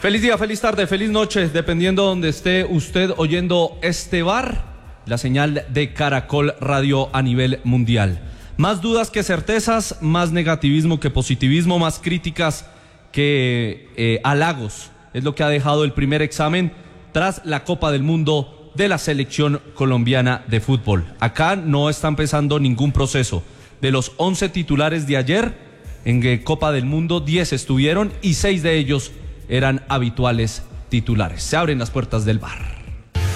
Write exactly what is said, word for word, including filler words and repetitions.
Feliz día, feliz tarde, feliz noche, dependiendo donde esté usted oyendo este bar, la señal de Caracol Radio a nivel mundial. Más dudas que certezas, más negativismo que positivismo, más críticas que eh, halagos. Es lo que ha dejado el primer examen tras la Copa del Mundo de la selección colombiana de fútbol. Acá no está empezando ningún proceso. De los once titulares de ayer, en Copa del Mundo, diez estuvieron y seis de ellos eran habituales titulares. Se abren las puertas del bar.